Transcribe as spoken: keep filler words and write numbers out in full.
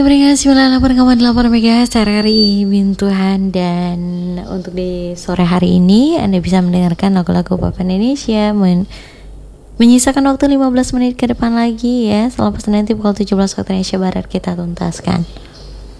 Berikan sembilan puluh delapan koma delapan MHz R R I Bintuhan. Dan untuk di sore hari ini Anda bisa mendengarkan lagu-lagu pop Indonesia men- menyisakan waktu lima belas menit ke depan lagi ya. Selepas nanti pukul tujuh belas waktu Indonesia Barat kita tuntaskan.